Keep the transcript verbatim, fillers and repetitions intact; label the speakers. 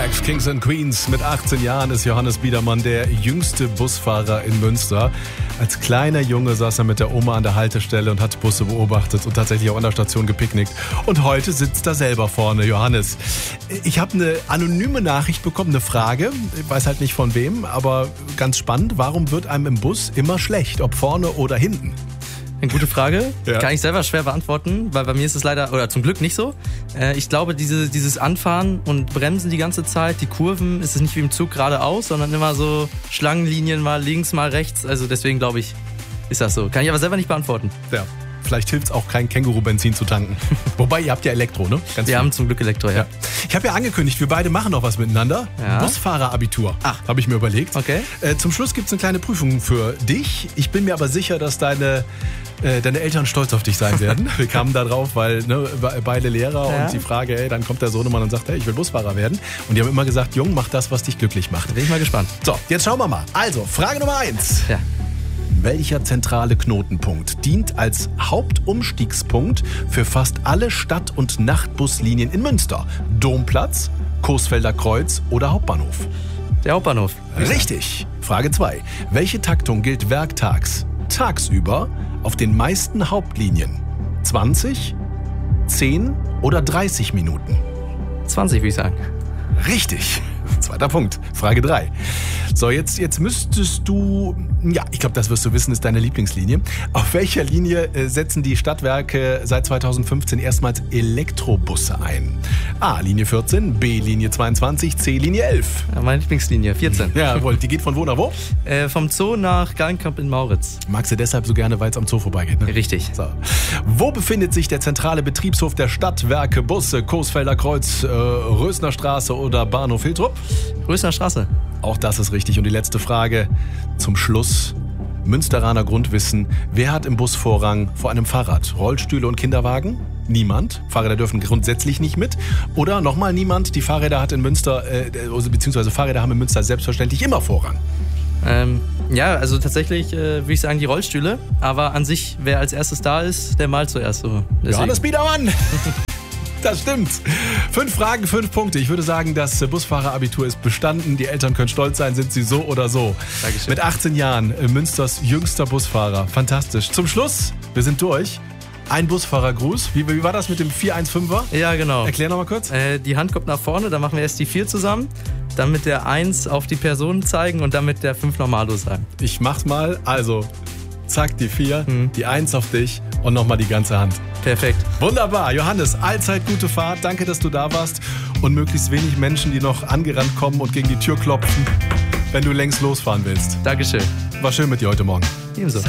Speaker 1: Tracks, Kings and Queens. Mit achtzehn Jahren ist Johannes Biedermann der jüngste Busfahrer in Münster. Als kleiner Junge saß er mit der Oma an der Haltestelle und hat Busse beobachtet und tatsächlich auch an der Station gepicknickt. Und heute sitzt er selber vorne. Johannes, ich habe eine anonyme Nachricht bekommen, eine Frage. Ich weiß halt nicht von wem, aber ganz spannend. Warum wird einem im Bus immer schlecht, ob vorne oder hinten?
Speaker 2: Eine gute Frage.
Speaker 1: Ja.
Speaker 2: Kann ich selber schwer beantworten, weil bei mir ist es leider, oder zum Glück nicht so. Ich glaube, diese, dieses Anfahren und Bremsen die ganze Zeit, die Kurven, ist es nicht wie im Zug geradeaus, sondern immer so Schlangenlinien, mal links, mal rechts. Also deswegen glaube ich, ist das so. Kann ich aber selber nicht beantworten.
Speaker 1: Ja. Vielleicht hilft es auch, kein Känguru-Benzin zu tanken. Wobei, ihr habt ja Elektro, ne? Ganz
Speaker 2: wir
Speaker 1: viel.
Speaker 2: haben zum Glück Elektro, ja.
Speaker 1: ja. Ich habe ja angekündigt, wir beide machen noch was miteinander.
Speaker 2: Ja.
Speaker 1: Busfahrerabitur,
Speaker 2: Ach.
Speaker 1: habe ich mir überlegt.
Speaker 2: Okay.
Speaker 1: Äh, zum Schluss gibt es eine kleine Prüfung für dich. Ich bin mir aber sicher, dass deine, äh, deine Eltern stolz auf dich sein werden. Wir kamen da drauf, weil ne, beide Lehrer
Speaker 2: Ja.
Speaker 1: und die Frage, ey, dann kommt der Sohnemann und sagt, hey, ich will Busfahrer werden. Und die haben immer gesagt, Jung, mach das, was dich glücklich macht.
Speaker 2: Bin ich mal gespannt.
Speaker 1: So, jetzt schauen wir mal. Also, Frage Nummer eins.
Speaker 2: Ja.
Speaker 1: Welcher zentrale Knotenpunkt dient als Hauptumstiegspunkt für fast alle Stadt- und Nachtbuslinien in Münster? Domplatz, Coesfelder Kreuz oder Hauptbahnhof?
Speaker 2: Der Hauptbahnhof.
Speaker 1: Richtig. Frage zwei. Welche Taktung gilt werktags, tagsüber auf den meisten Hauptlinien? zwanzig, zehn oder dreißig Minuten?
Speaker 2: zwanzig, würde ich sagen.
Speaker 1: Richtig. Zweiter Punkt. Frage drei. So, jetzt, jetzt müsstest du, ja, ich glaube, das wirst du wissen, ist deine Lieblingslinie. Auf welcher Linie äh, setzen die Stadtwerke seit zweitausendfünfzehn erstmals Elektrobusse ein? A, Linie vierzehn, B, Linie zweiundzwanzig, C, Linie elf.
Speaker 2: Ja, meine Lieblingslinie, vierzehn.
Speaker 1: Jawohl, die geht von wo nach wo?
Speaker 2: Äh, vom Zoo nach Gallenkamp in Mauritz.
Speaker 1: Magst du deshalb so gerne, weil es am Zoo vorbeigeht, ne?
Speaker 2: Richtig.
Speaker 1: So. Wo befindet sich der zentrale Betriebshof der Stadtwerke Busse? Coesfelder Kreuz, äh, Rösner Straße oder Bahnhof Hiltrup?
Speaker 2: Rösner Straße.
Speaker 1: Auch das ist richtig. Und die letzte Frage zum Schluss. Münsteraner Grundwissen. Wer hat im Bus Vorrang vor einem Fahrrad? Rollstühle und Kinderwagen? Niemand. Fahrräder dürfen grundsätzlich nicht mit. Oder nochmal niemand. Die Fahrräder hat in Münster, äh, beziehungsweise Fahrräder haben in Münster selbstverständlich immer Vorrang.
Speaker 2: Ähm, ja, also tatsächlich äh, würde ich sagen die Rollstühle. Aber an sich, wer als erstes da ist, der malt zuerst so. Deswegen.
Speaker 1: Johannes Biedermann! Das stimmt. Fünf Fragen, fünf Punkte. Ich würde sagen, das Busfahrerabitur ist bestanden. Die Eltern können stolz sein, sind sie so oder so.
Speaker 2: Dankeschön.
Speaker 1: Mit achtzehn Jahren Münsters jüngster Busfahrer. Fantastisch. Zum Schluss, wir sind durch. Ein Busfahrergruß. Wie, wie war das mit dem vier eins fünfer?
Speaker 2: Ja, genau.
Speaker 1: Erklär noch mal kurz.
Speaker 2: Äh, die Hand kommt nach vorne, dann machen wir erst die vier zusammen, dann mit der eins auf die Person zeigen und dann mit der fünf Normalo sagen.
Speaker 1: Ich mach's mal. Also, zack, die vier,
Speaker 2: Mhm.
Speaker 1: die eins auf dich und nochmal die ganze Hand.
Speaker 2: Perfekt.
Speaker 1: Wunderbar. Johannes, allzeit gute Fahrt. Danke, dass du da warst. Und möglichst wenig Menschen, die noch angerannt kommen und gegen die Tür klopfen, wenn du längst losfahren willst.
Speaker 2: Dankeschön.
Speaker 1: War schön mit dir heute Morgen.
Speaker 2: Ebenso.